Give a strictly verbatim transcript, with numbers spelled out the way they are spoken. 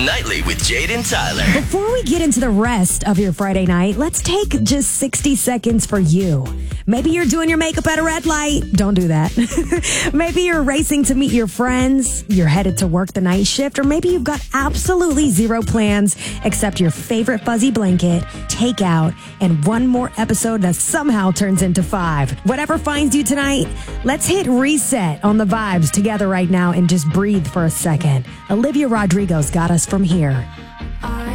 Nightly with Jade and Tyler. Before we get into the rest of your Friday night, let's take just sixty seconds for you. Maybe you're doing your makeup at a red light. Don't do that. Maybe you're racing to meet your friends. You're headed to work the night shift. Or maybe you've got absolutely zero plans except your favorite fuzzy blanket, takeout, and one more episode that somehow turns into five. Whatever finds you tonight, let's hit reset on the vibes together right now and just breathe for a second. Olivia Rodrigo's got us from here.